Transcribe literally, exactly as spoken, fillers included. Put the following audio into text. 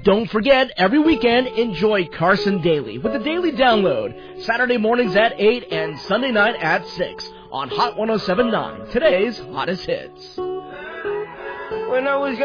don't forget, every weekend, enjoy Carson Daily with the Daily Download. Saturday mornings at eight and Sunday night at six on Hot one oh seven point nine. Today's hottest hits. When I was